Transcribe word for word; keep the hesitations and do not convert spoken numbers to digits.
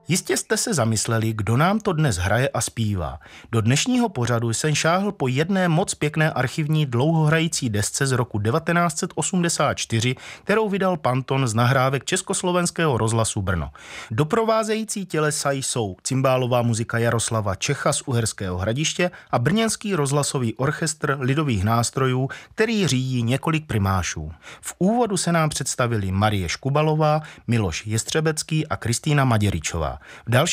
Jistě jste se zamysleli, kdo nám to dnes hraje a zpívá. Do dnešního pořadu jsem šáhl po jedné moc pěkné archivní dlouhohrající desce z roku devatenáct set osmdesát čtyři, kterou vydal Panton z nahrávek Československého rozhlasu Brno. Doprovázející tělesa jsou cimbálová muzika Jaroslava Čecha z Uherského Hradiště a brněnský rozhlasový orchestr lidových nástrojů, který řídí několik primášů. V úvodu se nám představili Marie Škubalová, Miloš Jestřebecký a Kristýna Maděričová. V další